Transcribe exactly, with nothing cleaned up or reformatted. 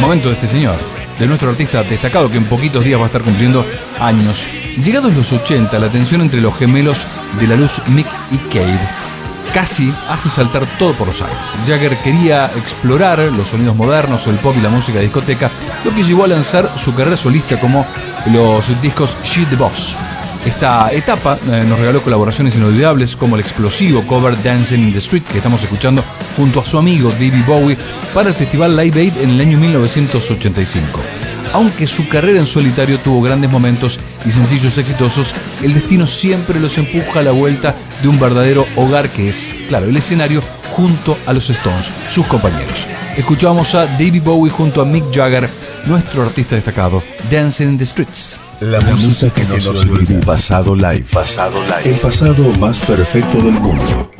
momento de este señor, de nuestro artista destacado que en poquitos días va a estar cumpliendo años. Llegados los ochenta, la tensión entre los gemelos de la luz Mick y Cave casi hace saltar todo por los aires. Jagger quería explorar los sonidos modernos, el pop y la música de discoteca, lo que llevó a lanzar su carrera solista como los discos She the Boss. Esta etapa eh, nos regaló colaboraciones inolvidables como el explosivo cover Dancing in the Streets que estamos escuchando junto a su amigo David Bowie para el festival Live Aid en el año mil novecientos ochenta y cinco. Aunque su carrera en solitario tuvo grandes momentos y sencillos exitosos, el destino siempre los empuja a la vuelta de un verdadero hogar que es, claro, el escenario junto a los Stones, sus compañeros. Escuchamos a David Bowie junto a Mick Jagger, nuestro artista destacado, Dancing in the Streets. La, la música que no se olvida. Pasado live. Pasado live. El pasado más perfecto del mundo.